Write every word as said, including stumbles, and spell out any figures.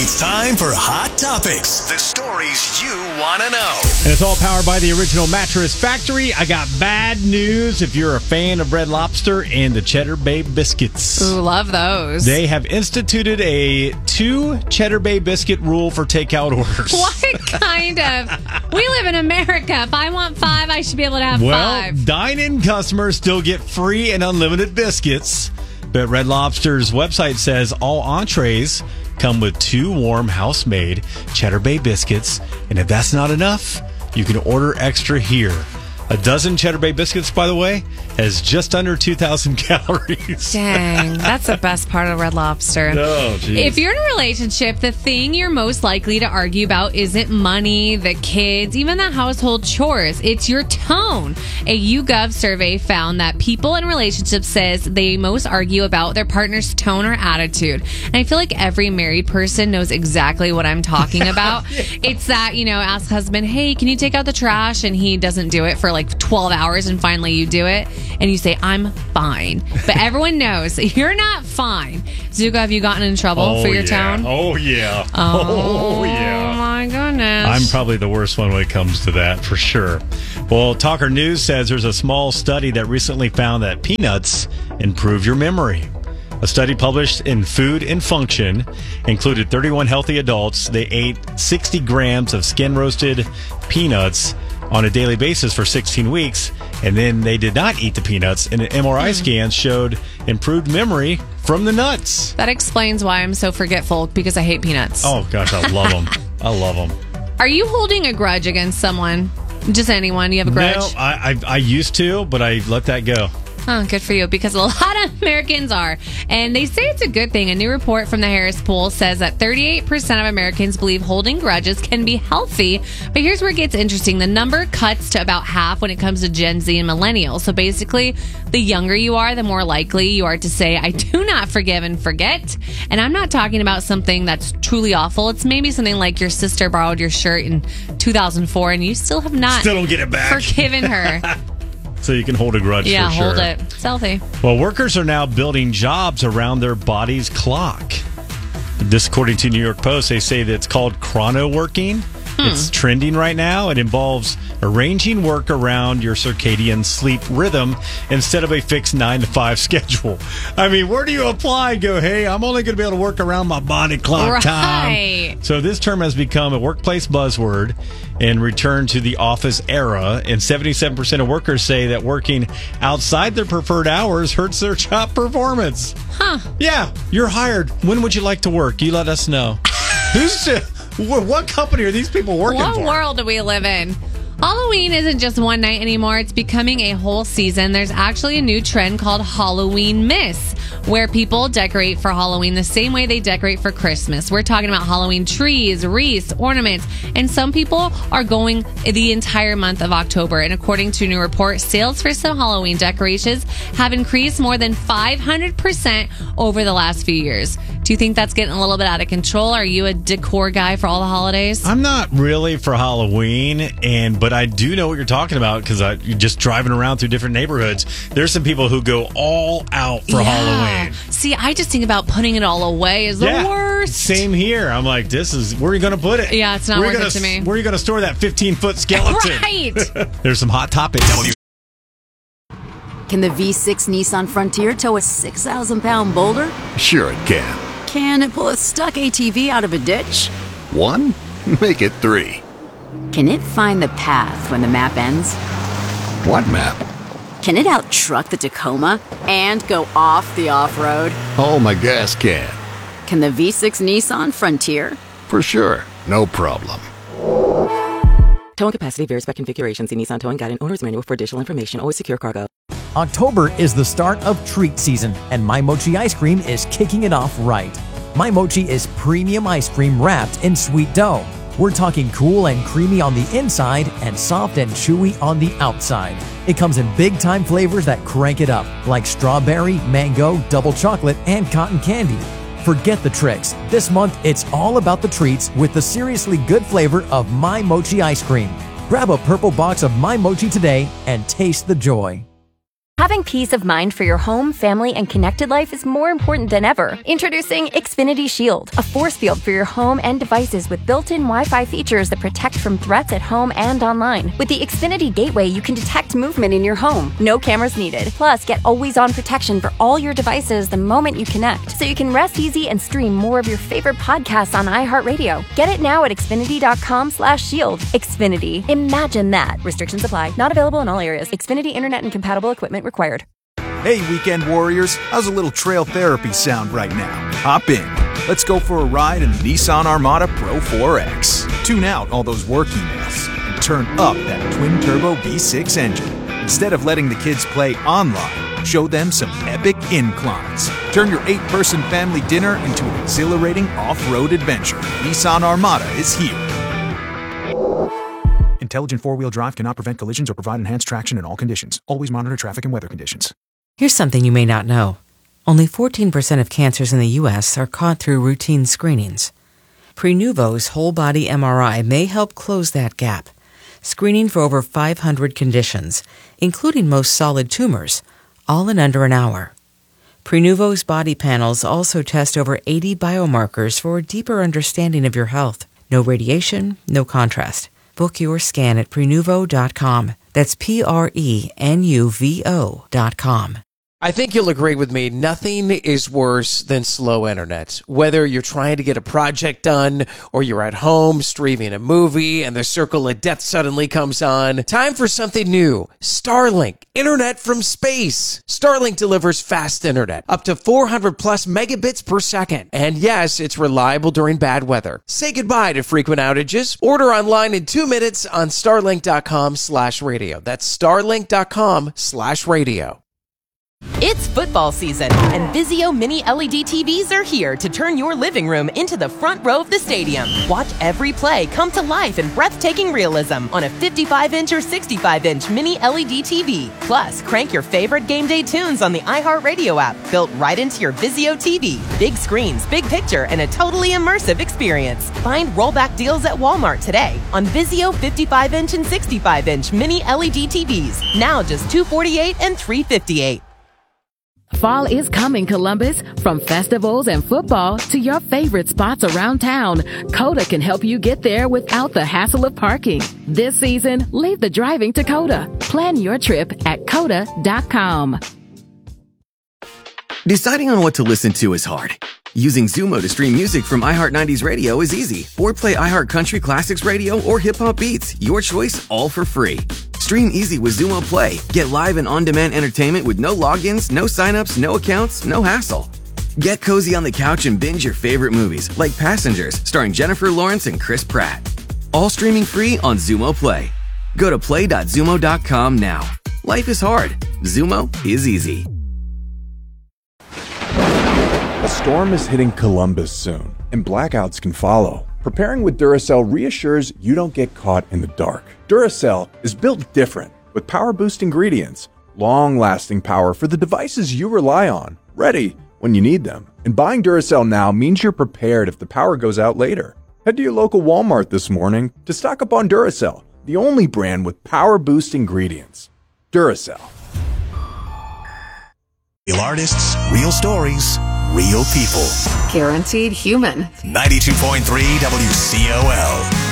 It's time for Hot Topics, the stories you want to know. And it's all powered by the Original Mattress Factory. I got bad news if you're a fan of Red Lobster and the Cheddar Bay biscuits. Ooh, love those. They have instituted a two Cheddar Bay biscuit rule for takeout orders. What kind of... We live in America. If I want five, I should be able to have well, five. dine-in customers still get free and unlimited biscuits. But Red Lobster's website says all entrees come with two warm house-made Cheddar Bay biscuits. And if that's not enough, you can order extra here. A dozen Cheddar Bay biscuits, by the way, has just under two thousand calories. Dang, that's the best part of Red Lobster. Oh, geez. If you're in a relationship, the thing you're most likely to argue about isn't money, the kids, even the household chores. It's your tone. A YouGov survey found that people in relationships says they most argue about their partner's tone or attitude. And I feel like every married person knows exactly what I'm talking about. Yeah. It's that, you know, ask husband, hey, can you take out the trash? And he doesn't do it for like twelve hours, and finally you do it. And you say, I'm fine. But everyone knows you're not fine. Zuko, have you gotten in trouble oh, for your yeah. tone? Oh, yeah. Oh, oh, yeah. Oh, my goodness. I'm probably the worst one when it comes to that, for sure. Well, Talker News says there's a small study that recently found that peanuts improve your memory. A study published in Food and Function included thirty-one healthy adults. They ate sixty grams of skin-roasted peanuts on a daily basis for sixteen weeks, and then they did not eat the peanuts, and an M R I mm. scan showed improved memory from the nuts. That explains why I'm so forgetful, because I hate peanuts. Oh, gosh, I love them. I love them. Are you holding a grudge against someone? Just anyone? You have a grudge? No, I, I, I used to, but I let that go. Oh, good for you, because a lot of Americans are. And they say it's a good thing. A new report from the Harris Poll says that thirty-eight percent of Americans believe holding grudges can be healthy. But here's where it gets interesting. The number cuts to about half when it comes to Gen Z and millennials. So basically, the younger you are, the more likely you are to say, I do not forgive and forget. And I'm not talking about something that's truly awful. It's maybe something like your sister borrowed your shirt in two thousand four and you still have not still don't get it back. forgiven her. So you can hold a grudge yeah, for sure. Yeah, hold it. It's healthy. Well, workers are now building jobs around their body's clock. This, according to New York Post, they say that it's called chrono working. Hmm. It's trending right now. It involves arranging work around your circadian sleep rhythm instead of a fixed nine to five schedule. I mean, where do you apply? Go, hey, I'm only going to be able to work around my body clock right. time. So this term has become a workplace buzzword and returned to the office era. And seventy-seven percent of workers say that working outside their preferred hours hurts their job performance. Huh. Yeah, you're hired. When would you like to work? You let us know. Who's to... What company are these people working what for? What world do we live in? Halloween isn't just one night anymore. It's becoming a whole season. There's actually a new trend called Halloween Miss, where people decorate for Halloween the same way they decorate for Christmas. We're talking about Halloween trees, wreaths, ornaments, and some people are going the entire month of October. And according to a new report, sales for some Halloween decorations have increased more than five hundred percent over the last few years. Do you think that's getting a little bit out of control? Are you a decor guy for all the holidays? I'm not really for Halloween, and but I do know what you're talking about because I you're just driving around through different neighborhoods. There's some people who go all out for yeah. Halloween. See, I just think about putting it all away is the yeah. worst. Same here. I'm like, this is where are you going to put it? Yeah, it's not where worth gonna, it to me. Where are you going to store that fifteen foot skeleton? Right. There's some hot topics. Can the V six Nissan Frontier tow a six thousand pound boulder? Sure it can. Can it pull a stuck A T V out of a ditch? One? Make it three. Can it find the path when the map ends? What map? Can it out-truck the Tacoma and go off the off-road? Oh, my gas can. Can the V six Nissan Frontier? For sure. No problem. Towing capacity varies by configuration. See Nissan Towing Guide and Owner's Manual for additional information. Always secure cargo. October is the start of treat season, and My Mochi ice cream is kicking it off right. My Mochi is premium ice cream wrapped in sweet dough. We're talking cool and creamy on the inside and soft and chewy on the outside. It comes in big-time flavors that crank it up, like strawberry, mango, double chocolate, and cotton candy. Forget the tricks. This month, it's all about the treats with the seriously good flavor of My Mochi ice cream. Grab a purple box of My Mochi today and taste the joy. Having peace of mind for your home, family, and connected life is more important than ever. Introducing Xfinity Shield, a force field for your home and devices with built-in Wi-Fi features that protect from threats at home and online. With the Xfinity Gateway, you can detect movement in your home. No cameras needed. Plus, get always-on protection for all your devices the moment you connect, so you can rest easy and stream more of your favorite podcasts on iHeartRadio. Get it now at Xfinity.com slash shield. Xfinity. Imagine that. Restrictions apply. Not available in all areas. Xfinity Internet and compatible equipment required. Hey, weekend warriors. How's a little trail therapy sound right now? Hop in. Let's go for a ride in the Nissan Armada Pro four X. Tune out all those work emails and turn up that twin-turbo V six engine. Instead of letting the kids play online, show them some epic inclines. Turn your eight-person family dinner into an exhilarating off-road adventure. Nissan Armada is here. Intelligent four-wheel drive cannot prevent collisions or provide enhanced traction in all conditions. Always monitor traffic and weather conditions. Here's something you may not know. Only fourteen percent of cancers in the U S are caught through routine screenings. Prenuvo's whole-body M R I may help close that gap, screening for over five hundred conditions, including most solid tumors, all in under an hour. Prenuvo's body panels also test over eighty biomarkers for a deeper understanding of your health. No radiation, no contrast. Book your scan at Prenuvo dot com. That's P R E N U V O dot com. I think you'll agree with me, nothing is worse than slow internet. Whether you're trying to get a project done or you're at home streaming a movie and the circle of death suddenly comes on, time for something new. Starlink, internet from space. Starlink delivers fast internet, up to four hundred plus megabits per second. And yes, it's reliable during bad weather. Say goodbye to frequent outages. Order online in two minutes on starlink.com slash radio. That's starlink.com slash radio. It's football season, and Vizio Mini L E D T Vs are here to turn your living room into the front row of the stadium. Watch every play come to life in breathtaking realism on a fifty-five inch or sixty-five inch Mini L E D T V. Plus, crank your favorite game day tunes on the iHeartRadio app, built right into your Vizio T V. Big screens, big picture, and a totally immersive experience. Find rollback deals at Walmart today on Vizio fifty-five inch and sixty-five inch Mini L E D T Vs. Now just two hundred forty-eight dollars and three hundred fifty-eight dollars. Fall is coming, Columbus. From festivals and football to your favorite spots around town, Coda can help you get there without the hassle of parking. This season, leave the driving to Coda. Plan your trip at coda dot com. Deciding on what to listen to is hard. Using Zumo to stream music from iHeart nineties Radio is easy. Or play iHeart Country Classics Radio or Hip Hop Beats. Your choice, all for free. Stream easy with Zumo Play. Get live and on-demand entertainment with no logins, no signups, no accounts, no hassle. Get cozy on the couch and binge your favorite movies, like Passengers, starring Jennifer Lawrence and Chris Pratt. All streaming free on Zumo Play. Go to play dot zumo dot com now. Life is hard. Zumo is easy. A storm is hitting Columbus soon, and blackouts can follow. Preparing with Duracell reassures you don't get caught in the dark. Duracell is built different, with power-boost ingredients, long-lasting power for the devices you rely on, ready when you need them. And buying Duracell now means you're prepared if the power goes out later. Head to your local Walmart this morning to stock up on Duracell, the only brand with power-boost ingredients. Duracell. Real artists, real stories, real people. Guaranteed human. ninety-two point three W C O L.